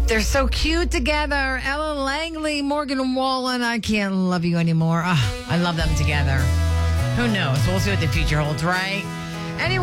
They're so cute together. Ella Langley, Morgan Wallen. I can't love you anymore. I love them together. Who knows? We'll see what the future holds, right?